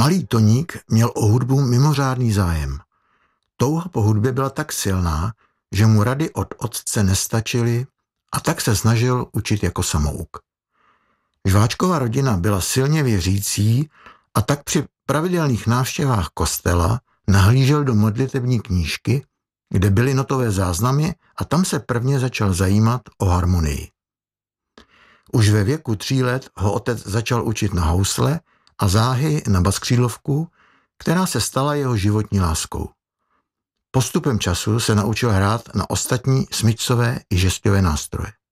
Malý Toník měl o hudbu mimořádný zájem. Touha po hudbě byla tak silná, že mu rady od otce nestačily a tak se snažil učit jako samouk. Žváčkova rodina byla silně věřící a tak při pravidelných návštěvách kostela nahlížel do modlitební knížky, kde byly notové záznamy a tam se prvně začal zajímat o harmonii. Už ve věku 3 let ho otec začal učit na housle a záhy na baskřídlovku, která se stala jeho životní láskou. Postupem času se naučil hrát na ostatní smyčcové i žesťové nástroje.